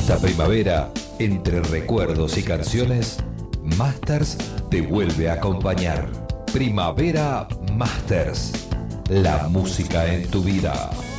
Esta primavera, entre recuerdos y canciones, Masters te vuelve a acompañar. Primavera Masters, la música en tu vida.